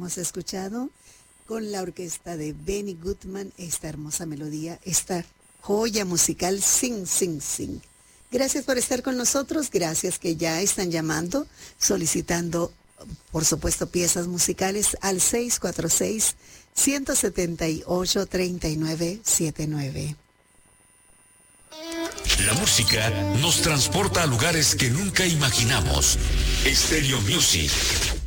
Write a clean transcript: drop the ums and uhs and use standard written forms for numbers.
hemos escuchado con la orquesta de Benny Goodman, esta hermosa melodía, esta joya musical, Sing, Sing, Sing. Gracias por estar con nosotros, gracias que ya están llamando, solicitando, por supuesto, piezas musicales al 646-178-3979. La música nos transporta a lugares que nunca imaginamos. Stereo Music.